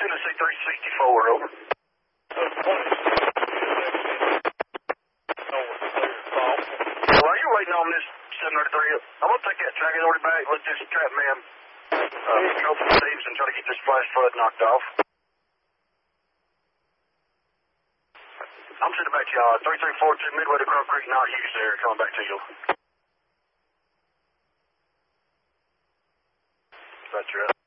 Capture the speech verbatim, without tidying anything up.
Tennessee three sixty-four, over. While you're waiting on this seven oh three, I'm going to take that tracking order back. Let this trap man uh, control some thieves and try to get this flash flood knocked off. I'm sending back to y'all. three three four two midway to Crow Creek, not Hughes there. Coming back to you. That's right.